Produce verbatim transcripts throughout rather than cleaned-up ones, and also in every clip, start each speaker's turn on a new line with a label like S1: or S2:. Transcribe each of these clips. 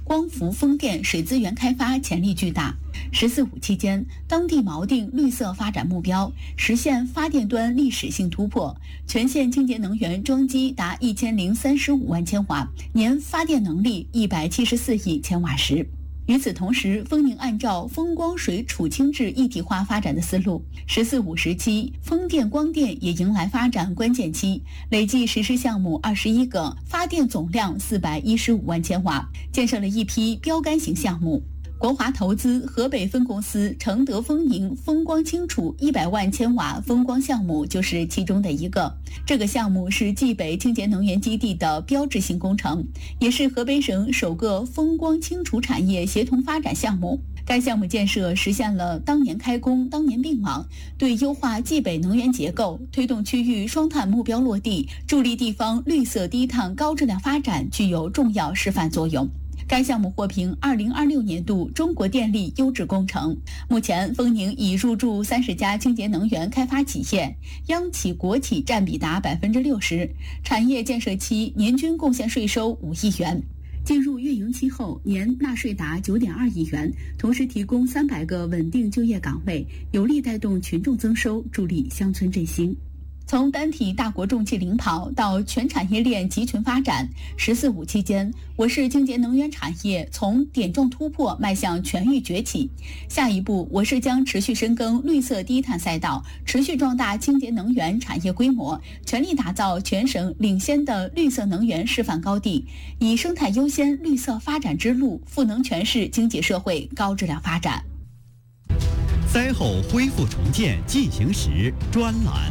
S1: 光伏风电水资源开发潜力巨大。十四五期间，当地锚定绿色发展目标，实现发电端历史性突破，全县清洁能源装机达一千零三十五万千瓦，年发电能力一百七十四亿千瓦时。与此同时，丰宁按照风光水储氢质一体化发展的思路，十四五时期，风电光电也迎来发展关键期，累计实施项目二十一个，发电总量四百一十五万千瓦，建设了一批标杆型项目。国华投资河北分公司承德丰宁风光清储一百万千瓦风光项目就是其中的一个。这个项目是冀北清洁能源基地的标志性工程，也是河北省首个风光清储产业协同发展项目。该项目建设实现了当年开工当年并网，对优化冀北能源结构、推动区域双碳目标落地、助力地方绿色低碳高质量发展具有重要示范作用。该项目获评二零二六年度中国电力优质工程。目前，丰宁已入驻三十家清洁能源开发企业，央企国企占比达百分之六十，产业建设期年均贡献税收五亿元。进入运营期后，年纳税达九点二亿元，同时提供三百个稳定就业岗位，有力带动群众增收，助力乡村振兴。从单体大国重器领跑到全产业链集群发展，十四五期间，我市清洁能源产业从点状突破迈向全域崛起。下一步，我市将持续深耕绿色低碳赛道，持续壮大清洁能源产业规模，全力打造全省领先的绿色能源示范高地，以生态优先、绿色发展之路，赋能全市经济社会高质量发展。
S2: 灾后恢复重建进行时专栏。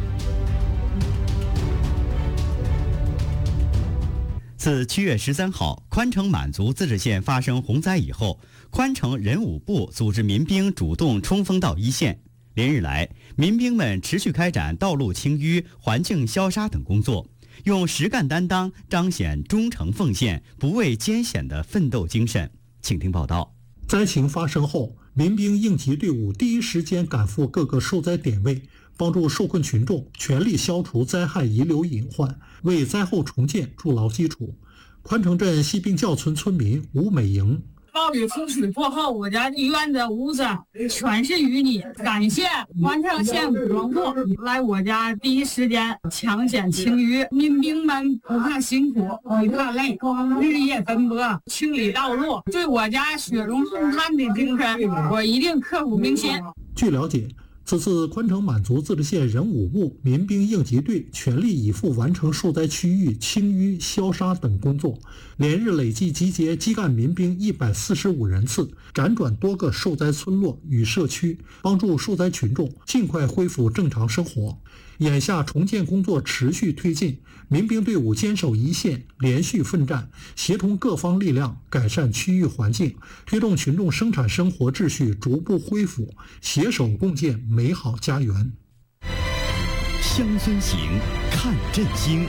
S2: 自七月十三号宽城满族自治县发生洪灾以后，宽城人武部组织民兵主动冲锋到一线。连日来，民兵们持续开展道路清淤、环境消杀等工作，用实干担当彰显忠诚奉献、不畏艰险的奋斗精神。请听报道。
S3: 灾情发生后，民兵应急队伍第一时间赶赴各个受灾点位，帮助受困群众全力消除灾害遗留隐患，为灾后重建筑牢基础。宽城镇西滨教村村民吴美莹：
S4: 暴雨洪水过后，我家的院子屋子全是淤泥，感谢宽城县武装部来我家第一时间抢险清淤，民兵们不怕辛苦不怕累，日夜奔波清理道路，对我家雪中送炭的精神，我一定刻骨铭心。
S3: 据了解，此次宽城满族自治县人武部民兵应急队全力以赴完成受灾区域清淤、消杀等工作，连日累计集结基干民兵一百四十五人次，辗转多个受灾村落与社区，帮助受灾群众尽快恢复正常生活。眼下重建工作持续推进，民兵队伍坚守一线，连续奋战，协同各方力量改善区域环境，推动群众生产生活秩序逐步恢复，携手共建美好家园。
S2: 乡村行，看振兴。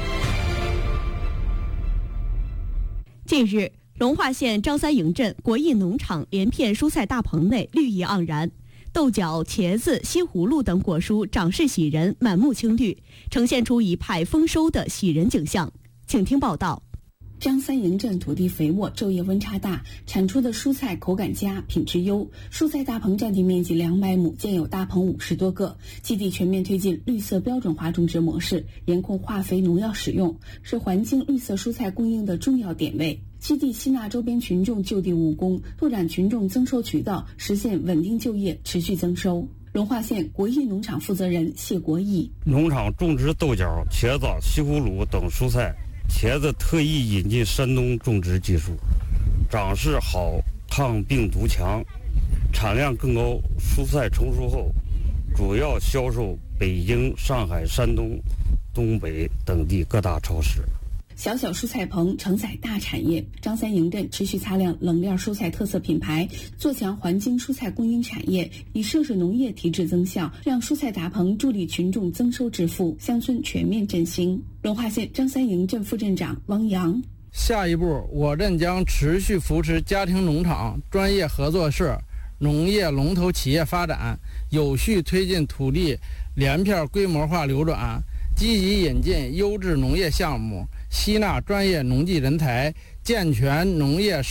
S5: 近日，龙华县张三营镇国艺农场连片蔬菜大棚内绿意盎然，豆角、茄子、西葫芦等果蔬长势喜人，满目青绿，呈现出一派丰收的喜人景象。请听报道。
S1: 张三营镇土地肥沃，昼夜温差大，产出的蔬菜口感佳，品质优。蔬菜大棚占地面积两百亩，建有大棚五十多个。基地全面推进绿色标准化种植模式，严控化肥农药使用，是环境绿色蔬菜供应的重要点位。基地吸纳周边群众就地务工，拓展群众增收渠道，实现稳定就业，持续增收。龙华县国艺农场负责人谢国义：
S6: 农场种植豆角、茄子、西葫芦等蔬菜。茄子特意引进山东种植技术，长势好，抗病毒强，产量更高。蔬菜成熟后，主要销售北京、上海、山东、东北等地各大超市。
S1: 小小蔬菜棚承载大产业，张三营镇持续擦亮冷链蔬菜特色品牌，做强环境蔬菜供应产业，以涉水农业提质增效，让蔬菜大棚助力群众增收致富，乡村全面振兴。龙华县张三营镇副镇长汪洋：
S7: 下一步，我镇将持续扶持家庭农场、专业合作社、农业龙头企业发展，有序推进土地连片规模化流转，积极引进优质农业项目，吸纳专业农技人才，健全农业